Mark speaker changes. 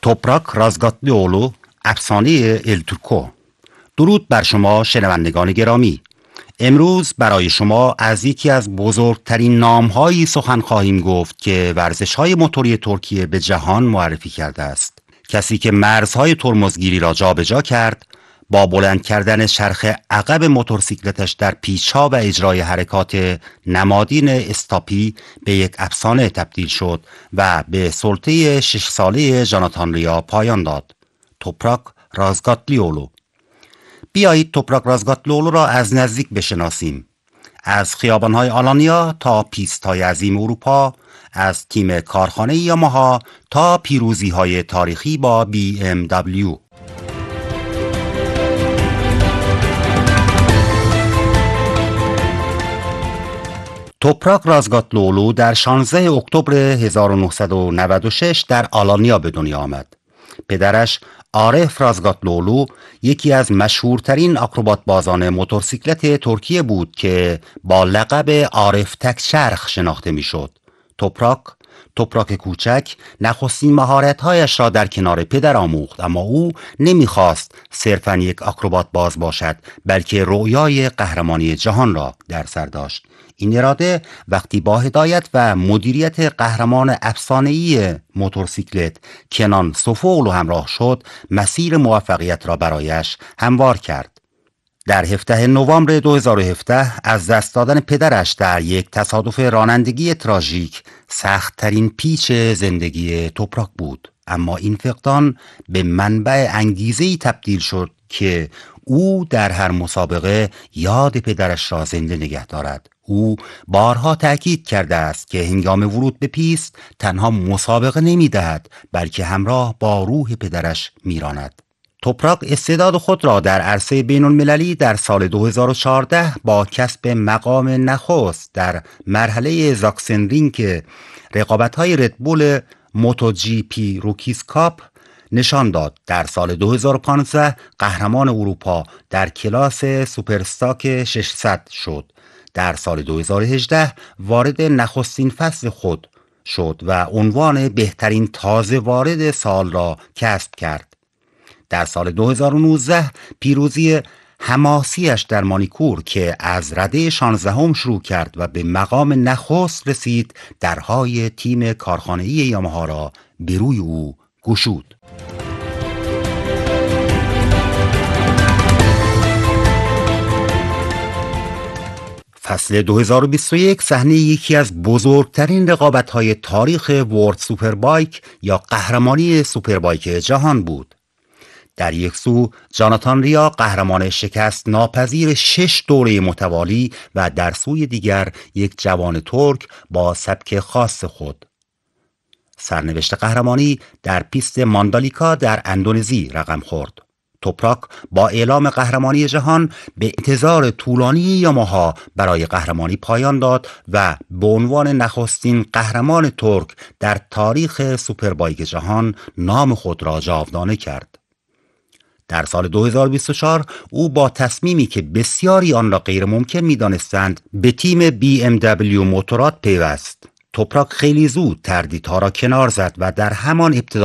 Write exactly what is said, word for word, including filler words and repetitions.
Speaker 1: توپراک رازگاتلیوغلو، افسانه التورکو. درود بر شما شنوندگان گرامی. امروز برای شما از یکی از بزرگترین نام‌هایی سخن خواهیم گفت که ورزش‌های موتوری ترکیه به جهان معرفی کرده است. کسی که مرزهای ترمزگیری را جابجا کرد، با بلند کردن چرخ عقب موتورسیکلتش در پیچ‌ها و اجرای حرکات نمادین استاپی به یک افسانه تبدیل شد و به سلطه شش ساله ژاناتان ریا پایان داد. توپراک رازگاتلیوغلو. بیایید توپراک رازگاتلیوغلو را از نزدیک بشناسیم. از خیابان‌های آلانیا تا پیست‌های عظیم اروپا، از تیم کارخانه یاماها تا پیروزی‌های تاریخی با بی ام دبلیو. توپراک رازگاتلیوغلو در شانزده اکتبر هزار و نهصد و نود و شش در آلانیا به دنیا آمد. پدرش عارف رازگاتلیوغلو یکی از مشهورترین آکروبات بازان موتورسیکلت ترکیه بود که با لقب عارف تکچرخ شناخته میشد. توپراک توپراک کوچک نخستین مهارت‌هایش را در کنار پدر آموخت، اما او نمیخواست صرفاً یک آکروبات باز باشد، بلکه رویای قهرمانی جهان را در سر داشت. این اراده وقتی با هدایت و مدیریت قهرمان افسانه‌ای موتورسیکلت کنان سوفوغلو همراه شد، مسیر موفقیت را برایش هموار کرد. در هفدهم نوامبر دو هزار و هفده از دست دادن پدرش در یک تصادف رانندگی تراژیک سخت‌ترین پیچ زندگی توپراک بود، اما این فقدان به منبع انگیزه‌ای تبدیل شد که او در هر مسابقه یاد پدرش را زنده نگه دارد. او بارها تأکید کرده است که هنگام ورود به پیست تنها مسابقه نمی دهد، بلکه همراه با روح پدرش می راند. توپراک استعداد خود را در عرصه بین المللی در سال دو هزار و چهارده با کسب مقام نخست در مرحله زاکسنرینگ رقابت‌های ردبول موتو جی پی روکیز کاپ نشان داد. در سال دو هزار و پانزده قهرمان اروپا در کلاس سوپرستاک ششصد شد. در سال دو هزار و هجده وارد نخستین فصل خود شد و عنوان بهترین تازه وارد سال را کسب کرد. در سال دو هزار و نوزده پیروزی حماسیش در مانیکور که از رده شانزدهم شروع کرد و به مقام نخست رسید، درهای تیم کارخانه‌ای یاماها را به روی او گشود. فصل دو هزار و بیست و یک صحنه یکی از بزرگترین رقابت‌های تاریخ ورلد سوپربایک یا قهرمانی سوپربایک جهان بود. در یک سو ژاناتان ریا قهرمان شکست ناپذیر شش دوره متوالی و در سوی دیگر یک جوان ترک با سبک خاص خود. سرنوشت قهرمانی در پیست ماندالیکا در اندونزی رقم خورد. توپراک با اعلام قهرمانی جهان به انتظار طولانی یاماها برای قهرمانی پایان داد و به عنوان نخستین قهرمان ترک در تاریخ سوپربایک جهان نام خود را جاودانه کرد. در سال دو هزار و بیست و چهار او با تصمیمی که بسیاری آن را غیر ممکن می دانستند به تیم بی ام دبلیو موتورات پیوست. توپراک خیلی زود تردیدها را کنار زد و در همان ابتدا